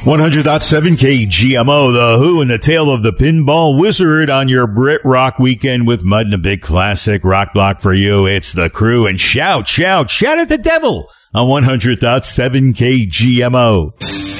100.7 KGMO, The Who and the Tale of the Pinball Wizard on your Brit Rock weekend with Mud and a big classic rock block for you. It's The Crew and shout, shout, shout at the devil on 100.7 KGMO.